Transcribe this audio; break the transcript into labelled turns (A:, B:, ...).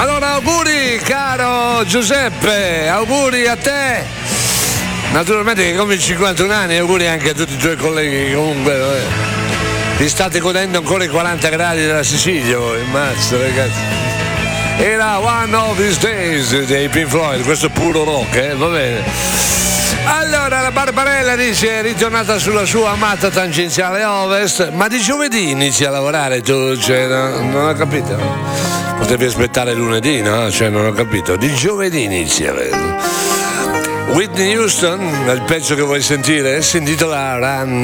A: Allora auguri caro Giuseppe, auguri a te. Naturalmente che compie 51 anni, auguri anche a tutti i tuoi colleghi che comunque vi state godendo ancora i 40 gradi della Sicilia voi, mazza ragazzi. Era One of These Days dei Pink Floyd, questo è puro rock, va bene. Allora la Barbarella dice è ritornata sulla sua amata tangenziale ovest, ma di giovedì inizi a lavorare tu, cioè, non ho capito. Potevi aspettare lunedì, no? Cioè non ho capito, di giovedì inizia. Whitney Houston, il pezzo che vuoi sentire si intitola Run